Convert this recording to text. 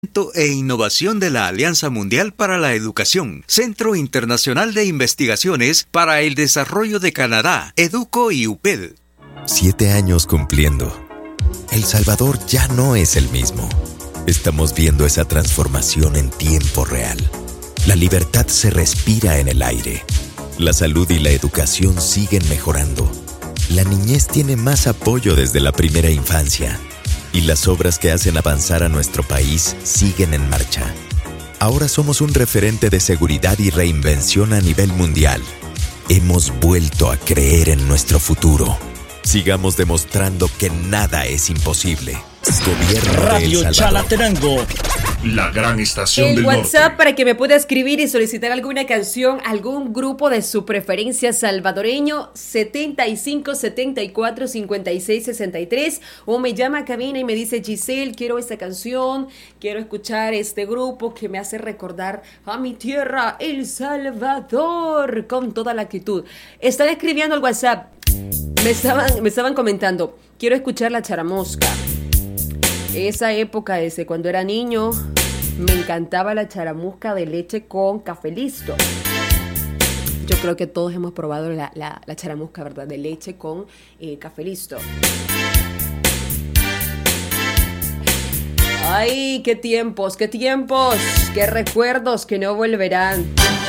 E innovación de la Alianza Mundial para la Educación, Centro Internacional de Investigaciones para el Desarrollo de Canadá, EDUCO y UPED. 7 años cumpliendo. El Salvador ya no es el mismo. Estamos viendo esa transformación en tiempo real. La libertad se respira en el aire. La salud y la educación siguen mejorando. La niñez tiene más apoyo desde la primera infancia. Y las obras que hacen avanzar a nuestro país siguen en marcha. Ahora somos un referente de seguridad y reinvención a nivel mundial. Hemos vuelto a creer en nuestro futuro. Sigamos demostrando que nada es imposible. Gobierno Radio Chalatenango, la gran estación del WhatsApp norte. Para que me pueda escribir y solicitar alguna canción, algún grupo de su preferencia salvadoreño, 75 74 56 63, o me llama a cabina y me dice: Giselle, quiero esta canción, quiero escuchar este grupo que me hace recordar a mi tierra, El Salvador, con toda la actitud. Están escribiendo al WhatsApp, me estaban comentando: quiero escuchar La Charamosca. Esa época, desde cuando era niño, me encantaba la charamusca de leche con café listo. Yo creo que todos hemos probado la charamusca, ¿verdad? De leche con café listo. ¡Ay, qué tiempos, qué recuerdos que no volverán!